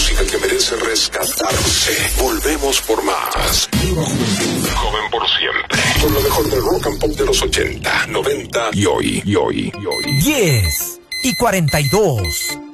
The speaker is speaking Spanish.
música que merece rescatarse. Volvemos por más. Viva Juventud. Joven por siempre. Con lo mejor del rock and pop de los 80, 90 y hoy. 10:42.